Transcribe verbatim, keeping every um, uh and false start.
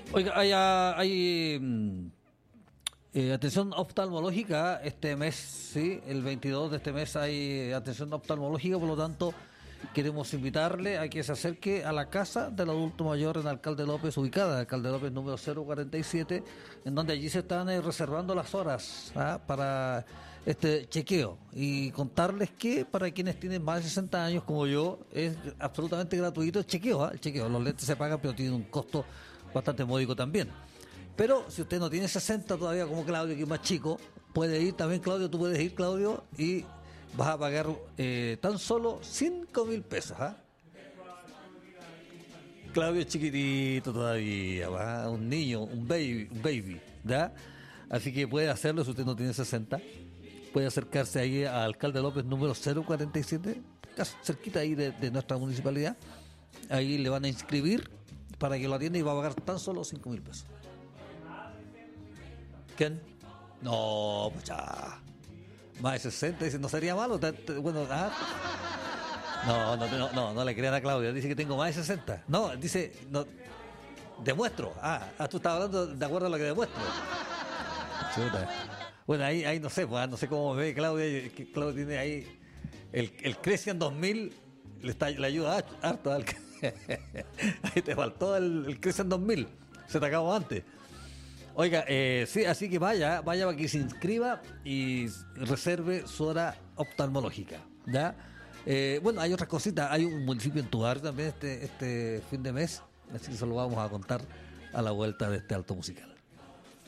Oiga, hay, ah, hay mm, eh, atención oftalmológica este mes, sí, el veintidós de este mes hay atención oftalmológica, por lo tanto queremos invitarle a que se acerque a la casa del adulto mayor en Alcalde López, ubicada en Alcalde López número cero cuarenta y siete, en donde allí se están eh, reservando las horas ¿ah? para este chequeo. Y contarles que para quienes tienen más de sesenta años como yo, es absolutamente gratuito el chequeo. ¿ah? El chequeo, los lentes se pagan, pero tienen un costo bastante módico también. Pero si usted no tiene sesenta todavía como Claudio, que es más chico, puede ir también, Claudio, tú puedes ir, Claudio, y vas a pagar eh, tan solo cinco mil pesos. ¿ah? Claudio es chiquitito todavía, ¿va? Un niño, un baby, un baby, ¿ya? Así que puede hacerlo si usted no tiene sesenta. Puede acercarse ahí a Alcalde López número cero cuarenta y siete, casi cerquita ahí de, de nuestra municipalidad. Ahí le van a inscribir para que lo atienda y va a pagar tan solo cinco mil pesos. ¿Quién? No, pues ya. Más de sesenta, dice, no sería malo. Te- te- Bueno, ah. No, no, no, no, no le crean a Claudia. Dice que tengo más de sesenta. No, dice, no, demuestro. Ah, ah, tú estás hablando de acuerdo a lo que demuestro. Chuta. Bueno, ahí, ahí no sé, pues, ah, no sé cómo me ve Claudia. y- que Claudia tiene ahí el, el Crecian dos mil, le, está, le ayuda har- harto al. Ahí te faltó el, el Crecian dos mil. Se te acabó antes. Oiga, eh, sí, así que vaya, vaya para que se inscriba y reserve su hora oftalmológica, ¿ya? Eh, bueno, hay otras cositas, hay un municipio en tu barrio también este, este fin de mes, así que se lo vamos a contar a la vuelta de este alto musical.